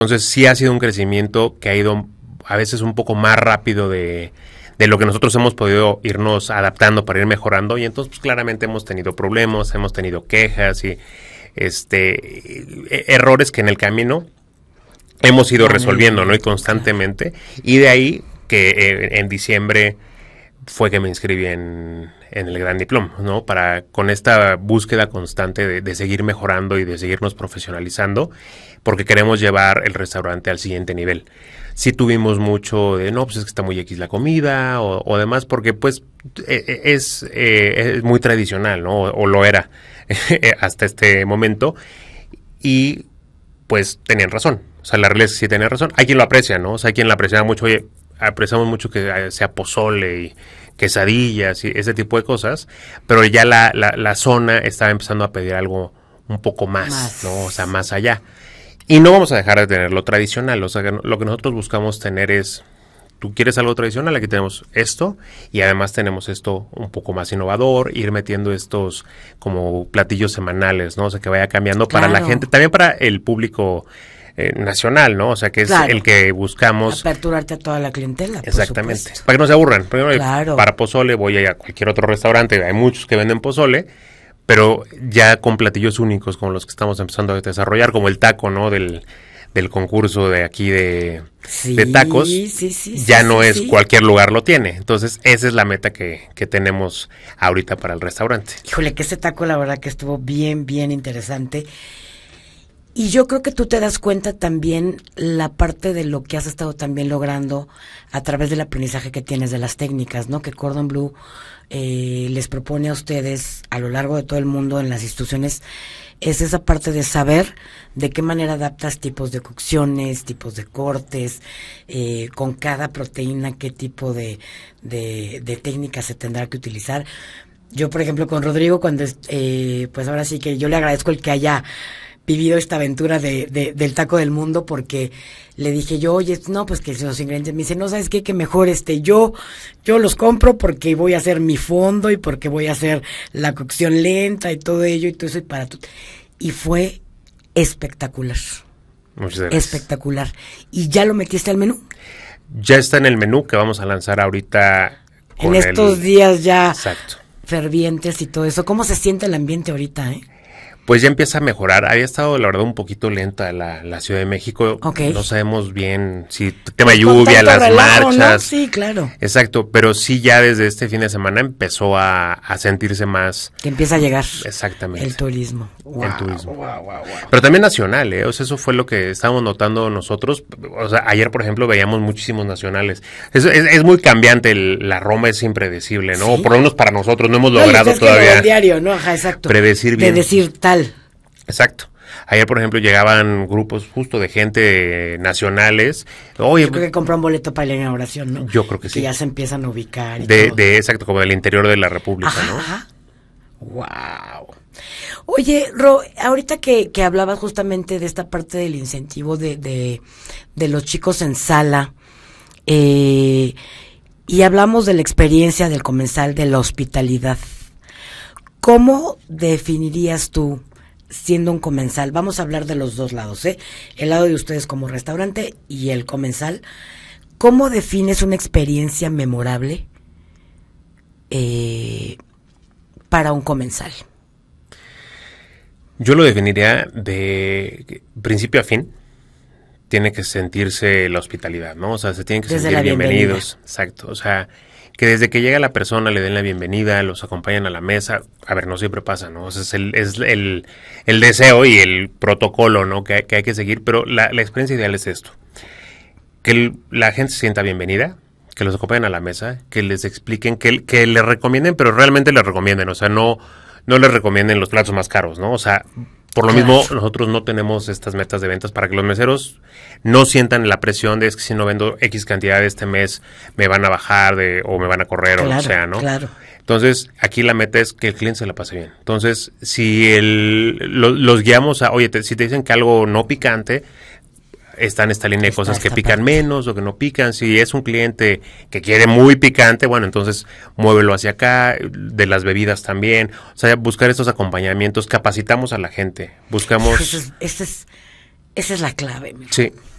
Entonces sí ha sido un crecimiento que ha ido a veces un poco más rápido de lo que nosotros hemos podido irnos adaptando para ir mejorando, y entonces pues, claramente hemos tenido problemas, hemos tenido quejas y errores que en el camino hemos ido resolviendo, ¿no? Y constantemente, y de ahí que en diciembre fue que me inscribí en el Gran Diploma, ¿no? Con esta búsqueda constante de seguir mejorando y de seguirnos profesionalizando, porque queremos llevar el restaurante al siguiente nivel. Sí tuvimos mucho de, no, pues es que está muy X la comida, o demás, porque pues es muy tradicional, ¿no? O lo era hasta este momento, y pues tenían razón. O sea, la realidad es que sí tenían razón. Hay quien lo aprecia, ¿no? O sea, hay quien lo aprecia mucho. Oye, apreciamos mucho que sea pozole y quesadillas y ese tipo de cosas, pero ya la zona estaba empezando a pedir algo un poco más, ¿no? O sea, más allá. Y no vamos a dejar de tener lo tradicional. O sea, lo que nosotros buscamos tener es, tú quieres algo tradicional, aquí tenemos esto, y además tenemos esto un poco más innovador, ir metiendo estos como platillos semanales, ¿no? O sea, que vaya cambiando para la gente, también para el público nacional, ¿no? O sea, que es el que buscamos. Aperturarte a toda la clientela. Exactamente. Para que no se aburran. Para pozole voy a ir a cualquier otro restaurante, hay muchos que venden pozole, pero ya con platillos únicos como los que estamos empezando a desarrollar, como el taco, ¿no? Del concurso de aquí de tacos, ya no es cualquier lugar lo tiene. Entonces, esa es la meta que tenemos ahorita para el restaurante. Híjole, que ese taco la verdad que estuvo bien, bien interesante. Y yo creo que tú te das cuenta también la parte de lo que has estado también logrando a través del aprendizaje que tienes de las técnicas, ¿no? Que Cordon Bleu les propone a ustedes a lo largo de todo el mundo en las instituciones, es esa parte de saber de qué manera adaptas tipos de cocciones, tipos de cortes, con cada proteína, qué tipo de técnica se tendrá que utilizar. Yo, por ejemplo, con Rodrigo, cuando pues ahora sí que yo le agradezco el que haya vivido esta aventura del taco del mundo, porque le dije yo, oye, no, pues que los ingredientes, me dice, no, ¿sabes qué? Que mejor yo los compro porque voy a hacer mi fondo y porque voy a hacer la cocción lenta y todo ello y todo eso y fue espectacular. Muchas gracias. Espectacular. ¿Y ya lo metiste al menú? Ya está en el menú que vamos a lanzar ahorita. En estos días ya. Exacto. Fervientes y todo eso. ¿Cómo se siente el ambiente ahorita, Pues ya empieza a mejorar. Había estado, la verdad, un poquito lenta la Ciudad de México. Okay. No sabemos bien si tema lluvia, las marchas. ¿No? Sí, claro. Exacto, pero sí ya desde este fin de semana empezó a sentirse más. Que empieza a llegar. Exactamente. El turismo. Wow, el turismo. Wow. Pero también nacional, O sea, eso fue lo que estábamos notando nosotros. O sea, ayer, por ejemplo, veíamos muchísimos nacionales. Es muy cambiante. La Roma es impredecible, ¿no? ¿Sí? Por lo menos para nosotros no hemos logrado todavía. El diario, ¿no? Ajá, exacto. Predecir bien. Predecir tal. Exacto. Ayer, por ejemplo, llegaban grupos justo de gente nacionales. Oye, yo creo que compran un boleto para la inauguración, ¿no? Yo creo que sí. Que ya se empiezan a ubicar. Exacto, como del interior de la República, ajá, ¿no? Ajá. Wow. Oye, Ro, ahorita que hablabas justamente de esta parte del incentivo de los chicos en sala, y hablamos de la experiencia del comensal, de la hospitalidad. ¿Cómo definirías tú, siendo un comensal? Vamos a hablar de los dos lados, el lado de ustedes como restaurante y el comensal. ¿Cómo defines una experiencia memorable para un comensal? Yo lo definiría de principio a fin. Tiene que sentirse la hospitalidad, ¿no? O sea, se tienen que sentir bienvenidos. Exacto, o sea, que desde que llega la persona le den la bienvenida, los acompañan a la mesa. A ver, no siempre pasa, ¿no? O sea, es el deseo y el protocolo, ¿no? Que hay que seguir, pero la experiencia ideal es esto. Que la gente se sienta bienvenida, que los acompañen a la mesa, que les expliquen, que les recomienden, pero realmente les recomienden, o sea, no les recomienden los platos más caros, ¿no? O sea, por lo mismo, nosotros no tenemos estas metas de ventas para que los meseros no sientan la presión de es que si no vendo X cantidad este mes me van a bajar o me van a correr o lo sea, ¿no? Claro. Entonces, aquí la meta es que el cliente se la pase bien. Entonces, si los guiamos a, oye, si te dicen que algo no picante, está en esta línea de cosas que pican menos o que no pican. Si es un cliente que quiere muy picante, bueno, entonces muévelo hacia acá, de las bebidas también. O sea, buscar estos acompañamientos, capacitamos a la gente, buscamos... Esa es la clave. Mira. Sí.